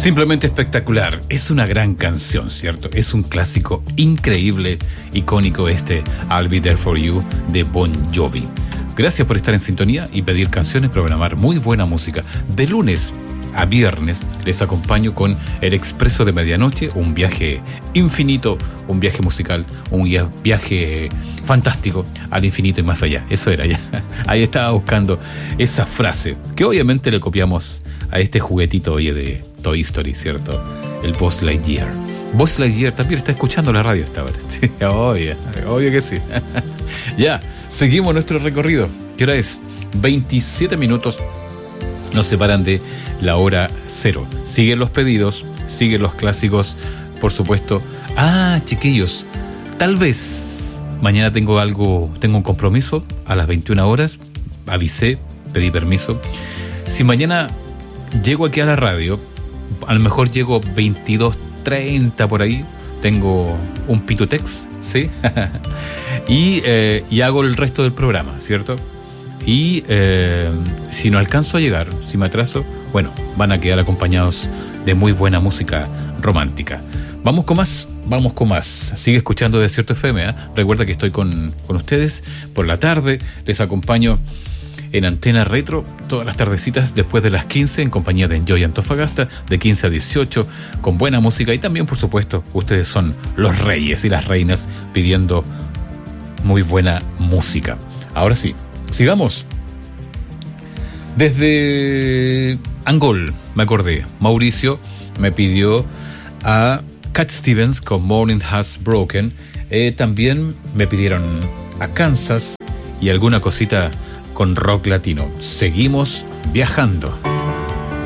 Simplemente espectacular. Es una gran canción, ¿cierto? Es un clásico increíble, icónico I'll Be There For You de Bon Jovi. Gracias por estar en sintonía y pedir canciones, programar muy buena música. De lunes a viernes les acompaño con El Expreso de Medianoche, un viaje infinito, un viaje musical, un viaje fantástico al infinito y más allá. Eso era ya. Ahí estaba buscando esa frase, que obviamente le copiamos a este juguetito, oye, de Toy Story, ¿cierto? El Buzz Lightyear. Buzz Lightyear también está escuchando la radio esta hora. Sí, obvio que sí. Ya, seguimos nuestro recorrido. ¿Qué hora es? 27 minutos nos separan de la hora cero. Siguen los pedidos, siguen los clásicos, por supuesto. Chiquillos, tal vez mañana tengo un compromiso a las 21 horas. Avisé, pedí permiso. Si mañana llego aquí a la radio, a lo mejor llego 22:30 por ahí. Tengo un pitutex, ¿sí? y hago el resto del programa, ¿cierto? Y si no alcanzo a llegar, si me atraso, bueno, van a quedar acompañados de muy buena música romántica. Vamos con más. Sigue escuchando Desierto FM, ¿eh? Recuerda que estoy con ustedes por la tarde. Les acompaño en Antena Retro todas las tardecitas después de las 15 en compañía de Enjoy Antofagasta, de 15 a 18 con buena música. Y también, por supuesto, ustedes son los reyes y las reinas pidiendo muy buena música. Ahora sí, sigamos. Desde Angol, me acordé, Mauricio me pidió a Cat Stevens con Morning Has Broken. También me pidieron a Kansas y alguna cosita con rock latino. Seguimos viajando.